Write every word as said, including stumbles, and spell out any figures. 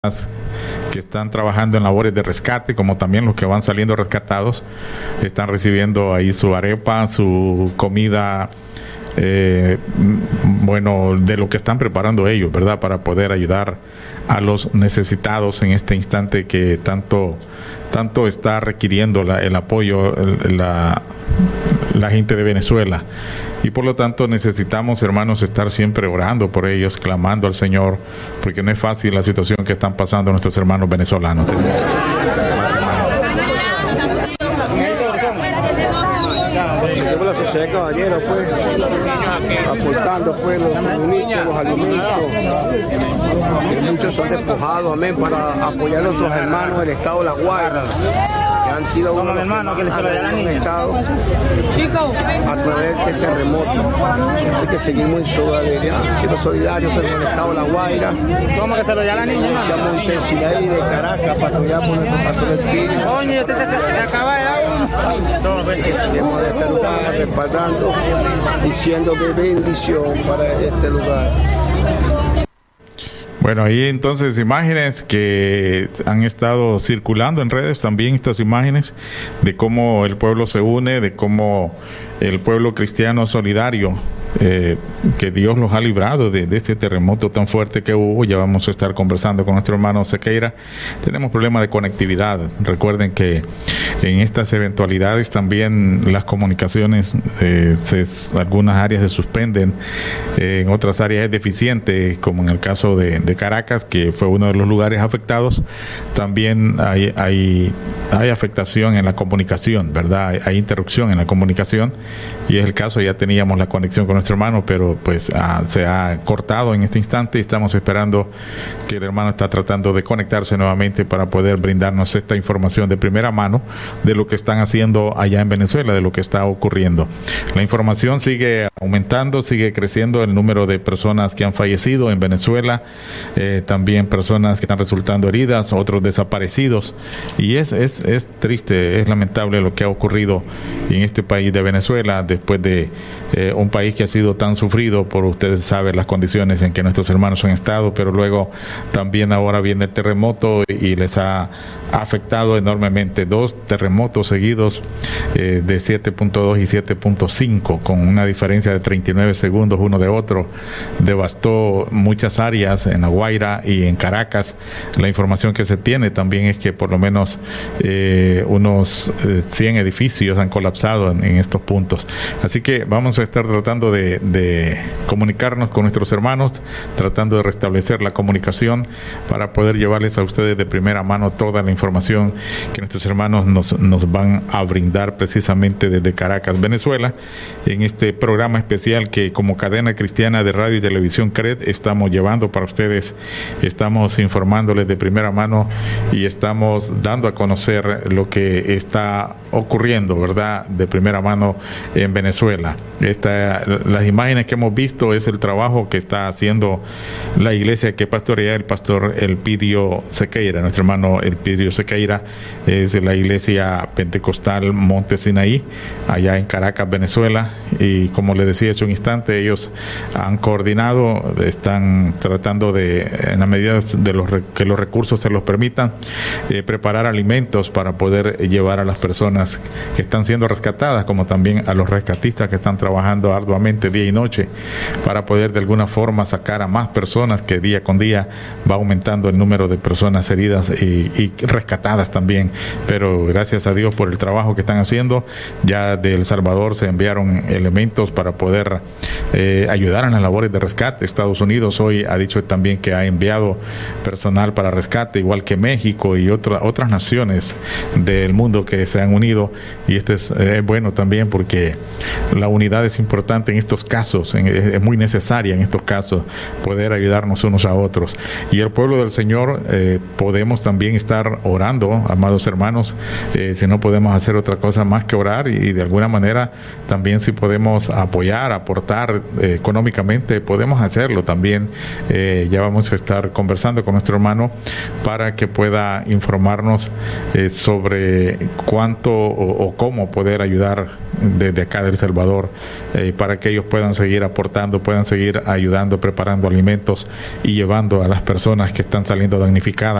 que están trabajando en labores de rescate, como también los que van saliendo rescatados, están recibiendo ahí su arepa, su comida, eh, bueno, de lo que están preparando ellos, ¿verdad?, para poder ayudar a los necesitados en este instante que tanto, tanto está requiriendo la, el apoyo el, la, la gente de Venezuela. Y por lo tanto necesitamos, hermanos, estar siempre orando por ellos, clamando al Señor, porque no es fácil la situación que están pasando nuestros hermanos venezolanos. La sociedad de caballeros, pues, aportando pues los suministros, los alimentos, que muchos son despojados, amén, para apoyar a nuestros hermanos del estado de La Guaira, que han sido unos hermanos que les han estado a través del terremoto. Así que seguimos en solidaridad, siendo solidarios con el estado de La Guaira. ¿Cómo que se lo llama la niña? Se llama Montesinaí de Caracas, patrullado por nuestro pastor Espíritu. Oye, usted se acaba de dar uno. Seguimos de este lugar respaldando y siendo de bendición para este lugar. Bueno, ahí entonces imágenes que han estado circulando en redes, también estas imágenes de cómo el pueblo se une, de cómo el pueblo cristiano solidario, eh, que Dios los ha librado de, de este terremoto tan fuerte que hubo. Ya vamos a estar conversando con nuestro hermano Sequeira. Tenemos problemas de conectividad. Recuerden que en estas eventualidades también las comunicaciones, eh, se, algunas áreas se suspenden, eh, en otras áreas es deficiente, como en el caso de, de Caracas, que fue uno de los lugares afectados. También hay, hay, hay afectación en la comunicación, ¿verdad? Hay, hay interrupción en la comunicación, y es el caso, ya teníamos la conexión con nuestro hermano, pero pues ah, se ha cortado en este instante y estamos esperando que el hermano está tratando de conectarse nuevamente para poder brindarnos esta información de primera mano de lo que están haciendo allá en Venezuela, de lo que está ocurriendo. La información sigue aumentando, sigue creciendo el número de personas que han fallecido en Venezuela, eh, también personas que están resultando heridas, otros desaparecidos, y es, es, es triste, es lamentable lo que ha ocurrido en este país de Venezuela, después de eh, un país que ha sido tan sufrido por, ustedes saben, las condiciones en que nuestros hermanos han estado, pero luego también ahora viene el terremoto y les ha afectado enormemente. Dos terremotos seguidos, eh, de siete punto dos y siete punto cinco, con una diferencia de treinta y nueve segundos uno de otro, devastó muchas áreas en La Guaira y en Caracas. La información que se tiene también es que por lo menos eh, unos eh, cien edificios han colapsado en, en estos puntos. Así que vamos a estar tratando de, de comunicarnos con nuestros hermanos, tratando de restablecer la comunicación para poder llevarles a ustedes de primera mano toda la información que nuestros hermanos nos, nos van a brindar precisamente desde Caracas, Venezuela, en este programa especial que como cadena cristiana de radio y televisión C R E D estamos llevando para ustedes. Estamos informándoles de primera mano y estamos dando a conocer lo que está ocurriendo, ¿verdad?, de primera mano en Venezuela. Esta, las imágenes que hemos visto es el trabajo que está haciendo la iglesia que pastorea el pastor Elpidio Sequeira, nuestro hermano Elpidio Sequeira. Es la iglesia pentecostal Monte Sinaí, allá en Caracas, Venezuela, y como les decía hace un instante, ellos han coordinado, están tratando de, en la medida de los que los recursos se los permitan, eh, preparar alimentos para poder llevar a las personas que están siendo rescatadas, como también a los rescatistas que están trabajando arduamente día y noche para poder de alguna forma sacar a más personas, que día con día va aumentando el número de personas heridas y, y rescatadas también. Pero gracias a Dios por el trabajo que están haciendo. Ya de El Salvador se enviaron elementos para poder eh, ayudar en las labores de rescate. Estados Unidos hoy ha dicho también que ha enviado personal para rescate, igual que México y otra, otras naciones del mundo que se han unido, y este es eh, bueno también porque la unidad es importante en estos casos, en, es muy necesaria en estos casos poder ayudarnos unos a otros. Y el pueblo del Señor eh, podemos también estar orando, amados hermanos, eh, si no podemos hacer otra cosa más que orar, y, y de alguna manera también si podemos apoyar, aportar eh, económicamente, podemos hacerlo también. Eh, ya vamos a estar conversando con nuestro hermano para que pueda informarnos eh, sobre cuánto o, o cómo poder ayudar desde acá de El Salvador, eh, para que ellos puedan seguir aportando, puedan seguir ayudando, preparando alimentos y llevando a las personas que están saliendo damnificadas